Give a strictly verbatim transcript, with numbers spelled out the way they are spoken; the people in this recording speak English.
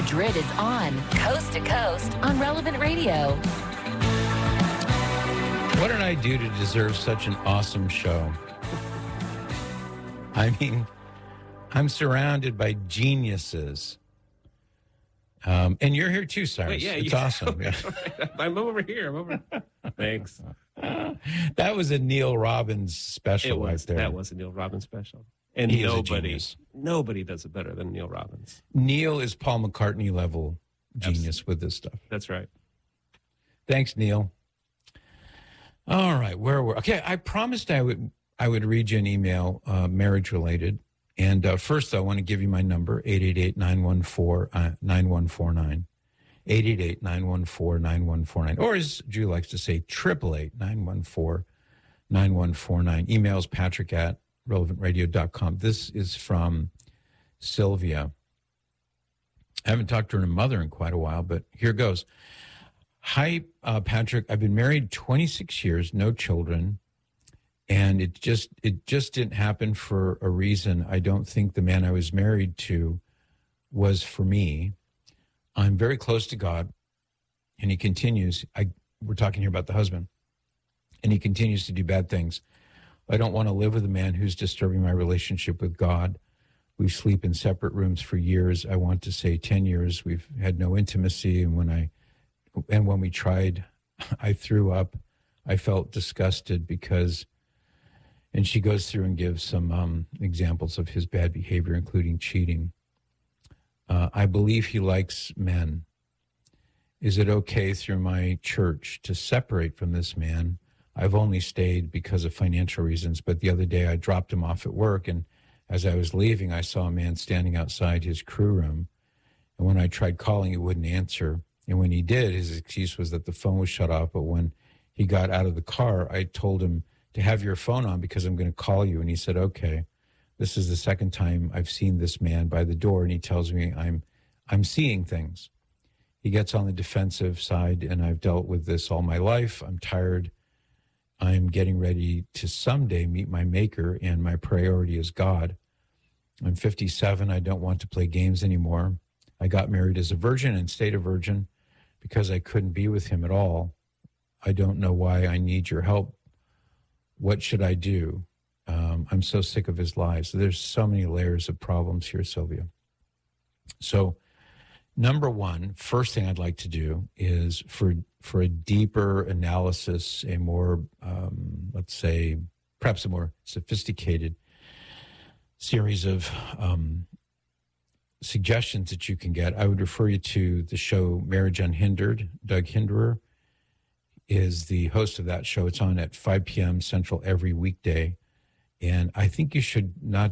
Madrid is on, coast to coast, on Relevant Radio. What did I do to deserve such an awesome show? I mean, I'm surrounded by geniuses. Um, and you're here too, Cyrus. Wait, yeah, it's yeah. awesome. Yeah. I'm over here. I'm over. Thanks. That was a Neil Robbins special It was, right there. That was a Neil Robbins special. And He is a nobody, genius. nobody does it better than Neil Robbins. Neil is Paul McCartney level genius Absolutely. with this stuff. That's right. Thanks, Neil. All right, where were okay? I promised I would I would read you an email, uh, marriage related. And uh, first, I want to give you my number: eight eight eight, nine one four, nine one four nine. eight eight eight, nine one four, nine one four nine. Or as Drew likes to say, triple eight, nine one four, nine one four nine. Emails Patrick at relevant radio dot com. This is from Sylvia. I haven't talked to her mother in quite a while, but here goes. Hi, uh, Patrick. I've been married twenty-six years, no children, and it just it just didn't happen for a reason. I don't think the man I was married to was for me. I'm very close to God, and he continues. I we're talking here about the husband, and he continues to do bad things. I don't want to live with a man who's disturbing my relationship with God. We sleep in separate rooms for years. I want to say ten years. We've had no intimacy, and when I And when we tried, I threw up. I felt disgusted because, and she goes through and gives some um, examples of his bad behavior, including cheating. Uh, I believe he likes men. Is it okay through my church to separate from this man? I've only stayed because of financial reasons, but the other day I dropped him off at work, and as I was leaving, I saw a man standing outside his crew room. And when I tried calling, he wouldn't answer. And when he did, his excuse was that the phone was shut off. But when he got out of the car, I told him to have your phone on because I'm going to call you. And he said, okay. This is the second time I've seen this man by the door, and he tells me I'm I'm seeing things. He gets on the defensive side, and I've dealt with this all my life. I'm tired. I'm getting ready to someday meet my maker, and my priority is God. I'm fifty-seven. I don't want to play games anymore. I got married as a virgin and stayed a virgin because I couldn't be with him at all. I don't know why. I need your help. What should I do? Um, I'm so sick of his lies. So there's so many layers of problems here, Sylvia. So number one, first thing I'd like to do is for for a deeper analysis, a more, um, let's say, perhaps a more sophisticated series of um, suggestions that you can get, I would refer you to the show Marriage Unhindered. Doug Hinderer is the host of that show. It's on at five p.m. Central every weekday. And I think you should not